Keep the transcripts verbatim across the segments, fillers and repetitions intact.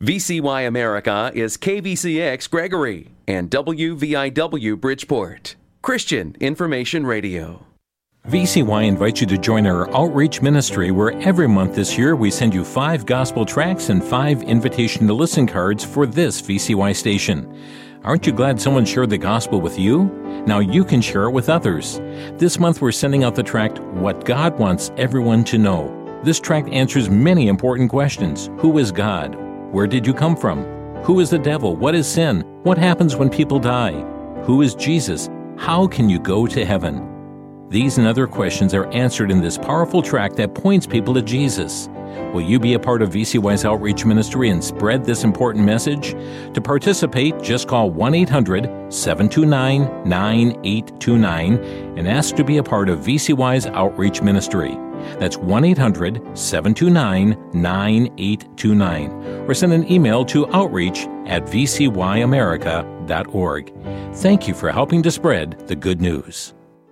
V C Y America is K V C X Gregory and W V I W Bridgeport. Christian Information Radio. V C Y invites you to join our outreach ministry where every month this year we send you five gospel tracts and five invitation to listen cards for this V C Y station. Aren't you glad someone shared the gospel with you? Now you can share it with others. This month we're sending out the tract, What God Wants Everyone to Know. This tract answers many important questions. Who is God? Where did you come from? Who is the devil? What is sin? What happens when people die? Who is Jesus? How can you go to heaven? These and other questions are answered in this powerful tract that points people to Jesus. Will you be a part of V C Y's outreach ministry and spread this important message? To participate, just call one eight hundred seven two nine nine eight two nine and ask to be a part of V C Y's outreach ministry. That's one eight hundred seven two nine nine eight two nine. Or send an email to outreach at v c y america dot org. Thank you for helping to spread the good news.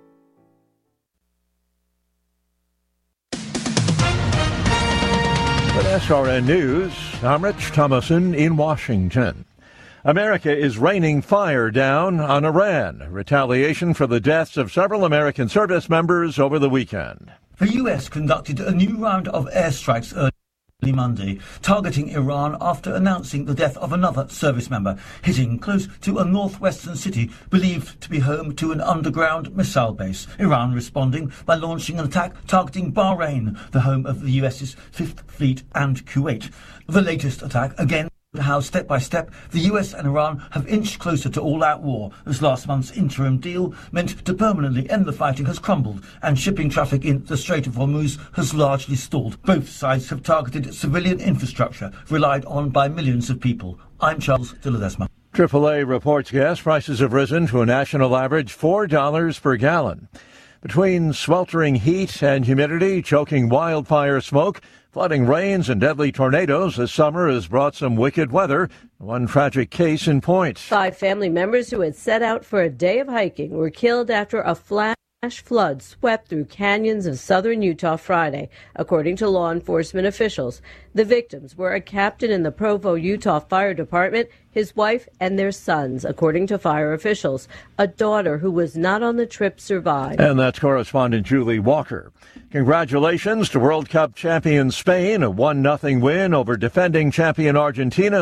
With S R N News, I'm Rich Thomason in Washington. America is raining fire down on Iran, retaliation for the deaths of several American service members over the weekend. The U S conducted a new round of airstrikes early Monday, targeting Iran after announcing the death of another service member, hitting close to a northwestern city believed to be home to an underground missile base. Iran responding by launching an attack targeting Bahrain, the home of the US's Fifth Fleet, and Kuwait. The latest attack, again, how step by step the U S and Iran have inched closer to all-out war as last month's interim deal meant to permanently end the fighting has crumbled and shipping traffic in the Strait of Hormuz has largely stalled. Both sides have targeted civilian infrastructure relied on by millions of people. I'm Charles de Ledesma. triple A reports gas prices have risen to a national average four dollars per gallon. Between sweltering heat and humidity, choking wildfire smoke, flooding rains and deadly tornadoes, this summer has brought some wicked weather. One tragic case in point. Five family members who had set out for a day of hiking were killed after a flash flood swept through canyons of southern Utah Friday, according to law enforcement officials. The victims were a captain in the Provo, Utah Fire Department, his wife, and their sons, according to fire officials. A daughter who was not on the trip survived. And that's correspondent Julie Walker. Congratulations to World Cup champion Spain, a one nothing win over defending champion Argentina.